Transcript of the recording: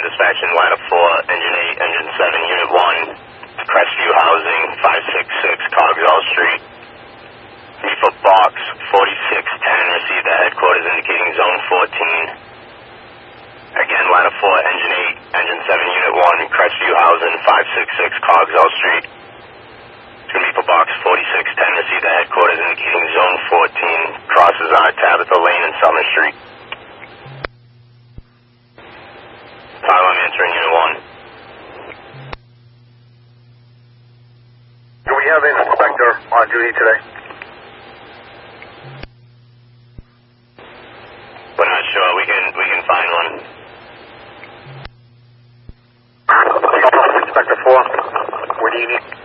dispatching ladder 4, engine 8, engine 7, unit 1, Crestview Housing, 566 Cogswell Street. Reefer box 4610, received at headquarters indicating zone 14. Again, ladder 4, engine 8, engine 7, unit 1, Crestview Housing, 566 Cogswell Street. Reefer box 4610, received at headquarters indicating zone 14, crosses on Tabitha Lane and Summer Street. Tyler, I'm answering unit 1. Do we have an inspector on duty today? We're not sure. We can find one. Inspector 4, what do you need?